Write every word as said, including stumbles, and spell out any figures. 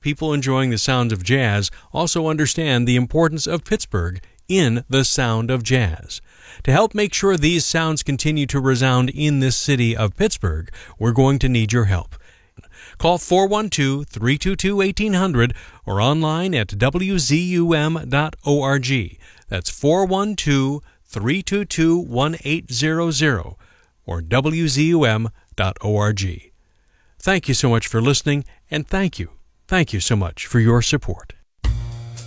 people enjoying the sounds of jazz also understand the importance of Pittsburgh in the sound of jazz. To help make sure these sounds continue to resound in this city of Pittsburgh, we're going to need your help. Call four one two, three two two, one eight zero zero or online at w z u m dot org. That's four one two, three two two, one eight zero zero or w z u m dot org. Thank you so much for listening, and thank you, thank you so much for your support.